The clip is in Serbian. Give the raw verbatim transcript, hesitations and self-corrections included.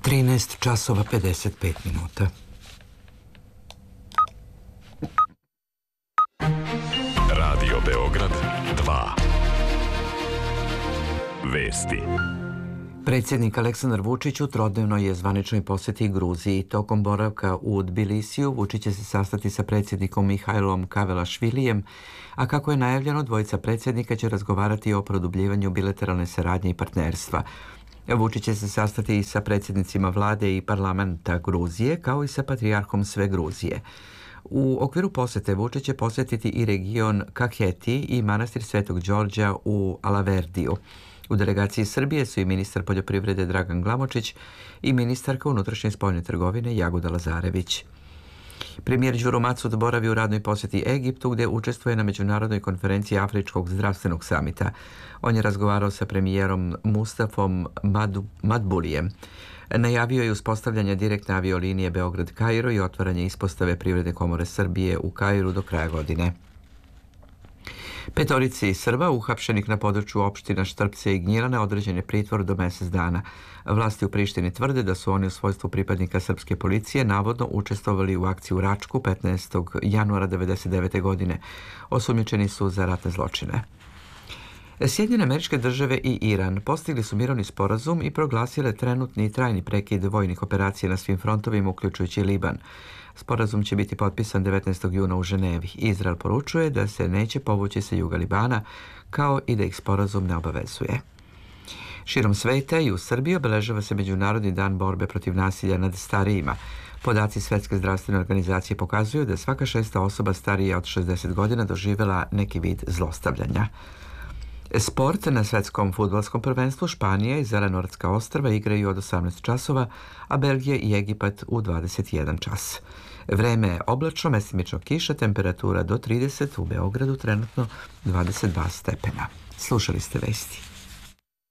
trinaest časova pedeset pet minuta. Radio Beograd dva. Vesti. Predsjednik Aleksandar Vučić u trodnevnoj je zvaničnoj posjeti Gruziji. Tokom boravka u Tbilisiju Vučić će se sastati sa predsjednikom Mihajlom Kavelašvilijem, a kako je najavljeno, dvojica predsjednika će razgovarati o produbljivanju bilateralne saradnje i partnerstva. Vučić će se sastati i sa predsjednicima vlade i parlamenta Gruzije, kao i sa patrijarhom sve Gruzije. U okviru posjete Vučić će posjetiti i region Kakheti i manastir Svetog Đorđa u Alaverdiju. U delegaciji Srbije su i ministar poljoprivrede Dragan Glamočić i ministarka unutrašnje i spoljne trgovine Jagoda Lazarević. Premijer Đuro Macud boravi u radnoj posjeti Egiptu, gdje učestvuje na međunarodnoj konferenciji Afričkog zdravstvenog samita. On je razgovarao sa premijerom Mustafom Madbulijem. Najavio je uspostavljanje direktne aviolinije Beograd-Kairo i otvaranje ispostave Privredne komore Srbije u Kairu do kraja godine. Petorici Srba uhapšenih na području opština Štrpce i Gnjilane određen je pritvor do mjesec dana. Vlasti u Prištini tvrde da su oni u svojstvu pripadnika srpske policije navodno učestvovali u akciji u Račku petnaestog januara devedeset devete. godine. Osumnjičeni su za ratne zločine. Sjedinjene Američke Države i Iran postigli su mirovni sporazum i proglasile trenutni i trajni prekid vojnih operacija na svim frontovima, uključujući Liban. Sporazum će biti potpisan devetnaestog juna u Ženevi. Izrael poručuje da se neće povući sa juga Libana, kao i da ih sporazum ne obavezuje. Širom sveta i u Srbiji obeležava se Međunarodni dan borbe protiv nasilja nad starijima. Podaci Svetske zdravstvene organizacije pokazuju da svaka šesta osoba starija od šezdeset godina doživjela neki vid zlostavljanja. Sport. Na svetskom fudbalskom prvenstvu Španija i Zelenorodska ostrva igraju od osamnaest časova, a Belgija i Egipat u dvadeset jedan čas. Vreme je oblačno, mestimično kiša, temperatura do trideset, u Beogradu trenutno dvadeset dva stepena. Slušali ste vesti.